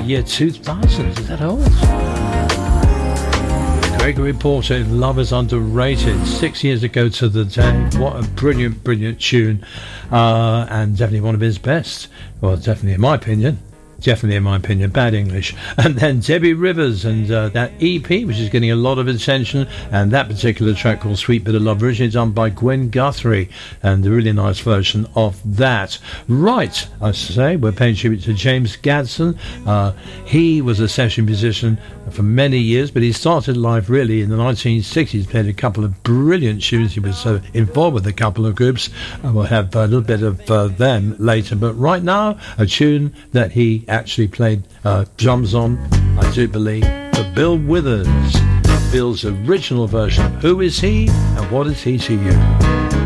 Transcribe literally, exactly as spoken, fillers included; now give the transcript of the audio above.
year two thousand. Is that old? Gregory Porter, Love Is Underrated, six years ago to the day. What a brilliant, brilliant tune. Uh, and definitely one of his best. Well, definitely in my opinion. Definitely, in my opinion, bad English. And then Debbie Rivers and uh, that E P, which is getting a lot of attention, and that particular track called Sweet Bit of Love, originally done by Gwen Guthrie, and a really nice version of that. Right, I say, we're paying tribute to James Gadson. Uh, he was a session musician for many years, but he started live really in the nineteen sixties, played a couple of brilliant tunes. He was uh, involved with a couple of groups, and we'll have a little bit of uh, them later. But right now, a tune that he actually played uh, drums on, I do believe, for Bill Withers. Bill's original version. Who is he and what is he to you?